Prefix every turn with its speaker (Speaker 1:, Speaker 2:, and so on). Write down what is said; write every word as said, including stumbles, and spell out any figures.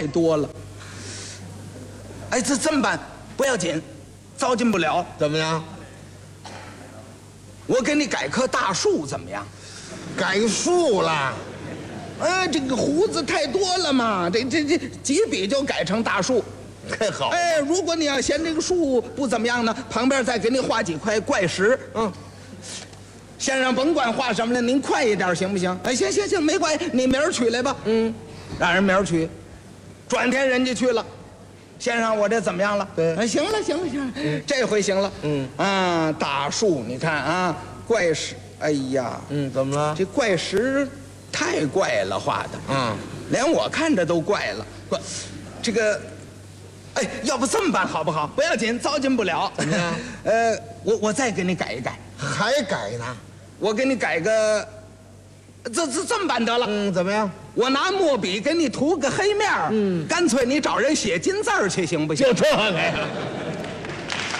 Speaker 1: 太多了。哎，这这么办？不要紧，糟践不了。
Speaker 2: 怎么样？
Speaker 1: 我给你改棵大树，怎么样？
Speaker 2: 改树了？
Speaker 1: 哎，这个胡子太多了嘛，这这这几笔就改成大树。
Speaker 2: 太好。
Speaker 1: 哎，如果你要嫌这个树不怎么样呢，旁边再给你画几块怪石。嗯。先生，甭管画什么了，您快一点行不行？哎，行行行，没关系，你明儿取来吧。嗯，让人明儿取。转天人家去了，先生，我这怎么样了？
Speaker 2: 对，
Speaker 1: 哎，行了行了行了，嗯、这回行了。嗯啊，大树，你看啊，怪石，哎呀，
Speaker 2: 嗯，怎么了？
Speaker 1: 这怪石太怪了，画的，
Speaker 2: 嗯，
Speaker 1: 连我看着都怪了。怪，这个，哎，要不这么办好不好？不要紧，糟践不了。
Speaker 2: 怎么样？
Speaker 1: 呃，我我再给你改一改，
Speaker 2: 还改呢？
Speaker 1: 我给你改个，这这这么办得了。
Speaker 2: 嗯，怎么样？
Speaker 1: 我拿墨笔给你涂个黑面儿，嗯，干脆你找人写金字儿去，行不行？
Speaker 2: 就这个呀。